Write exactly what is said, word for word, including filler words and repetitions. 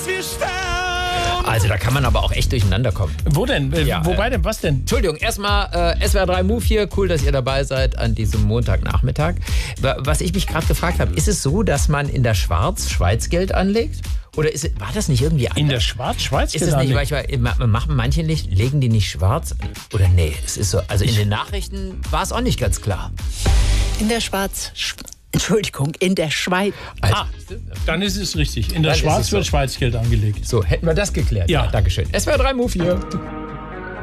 bis wir sterben. Also da kann man aber auch echt durcheinander kommen. Wo denn? Äh, Ja, Wobei äh, denn? Was denn? Entschuldigung, erstmal äh, S W R drei Move hier. Cool, dass ihr dabei seid an diesem Montagnachmittag. Wa- Was ich mich gerade gefragt habe, ist es so, dass man in der Schwarz Schweizgeld anlegt? Oder ist es, war das nicht irgendwie anders? In der Schwarz? Schweiz Ist es nicht manchmal, ma- machen manche nicht, legen die nicht schwarz? Oder nee, es ist so, also in den Nachrichten war es auch nicht ganz klar. In der Schwarz... Sch Entschuldigung, in der Schweiz. Ah, dann ist es richtig. In der Dann ist Schwarz es so. wird Schweizgeld angelegt. So, hätten wir das geklärt. Ja. Dankeschön. S W R drei Move hier.